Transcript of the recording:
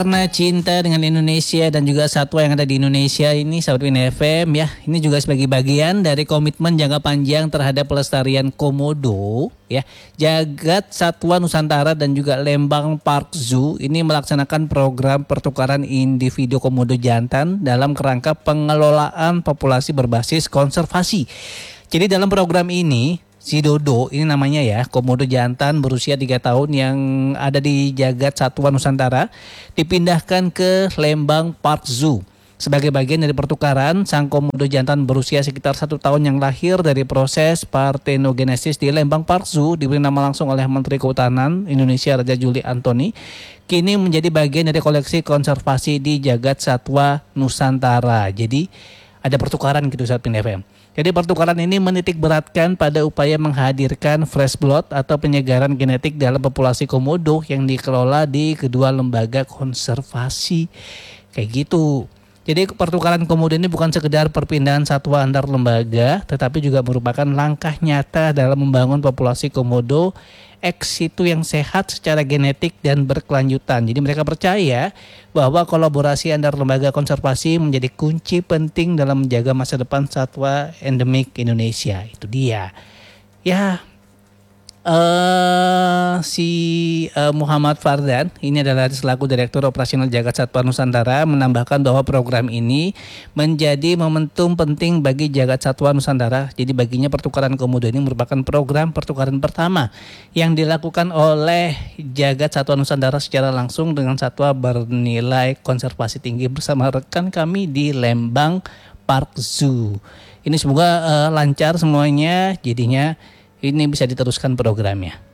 Karena cinta dengan Indonesia dan juga satwa yang ada di Indonesia ini Sahabat Win FM ya. Ini juga sebagai bagian dari komitmen jangka panjang terhadap pelestarian komodo ya. Jagat Satwa Nusantara dan juga Lembang Park Zoo ini melaksanakan program pertukaran individu komodo jantan dalam kerangka pengelolaan populasi berbasis konservasi. Jadi dalam program ini si Dodo ini namanya ya, komodo jantan berusia 3 tahun yang ada di Jagat Satwa Nusantara dipindahkan ke Lembang Park Zoo. Sebagai bagian dari pertukaran, sang komodo jantan berusia sekitar 1 tahun yang lahir dari proses partenogenesis di Lembang Park Zoo diberi nama langsung oleh Menteri Kehutanan Indonesia Raja Juli Antoni, kini menjadi bagian dari koleksi konservasi di Jagat Satwa Nusantara. Jadi ada pertukaran gitu Sahabat Win FM. Jadi pertukaran ini menitik beratkan pada upaya menghadirkan fresh blood atau penyegaran genetik dalam populasi komodo yang dikelola di kedua lembaga konservasi. Kayak gitu. Jadi pertukaran komodo ini bukan sekedar perpindahan satwa antar lembaga, tetapi juga merupakan langkah nyata dalam membangun populasi komodo ex situ yang sehat secara genetik dan berkelanjutan. Jadi mereka percaya bahwa kolaborasi antar lembaga konservasi menjadi kunci penting dalam menjaga masa depan satwa endemik Indonesia. Itu dia. Ya, Muhammad Fardan ini adalah selaku Direktur Operasional Jagat Satwa Nusantara menambahkan bahwa program ini menjadi momentum penting bagi Jagat Satwa Nusantara. Jadi baginya pertukaran komodo ini merupakan program pertukaran pertama yang dilakukan oleh Jagat Satwa Nusantara secara langsung dengan satwa bernilai konservasi tinggi bersama rekan kami di Lembang Park Zoo. Ini semoga lancar semuanya, jadinya ini bisa diteruskan programnya.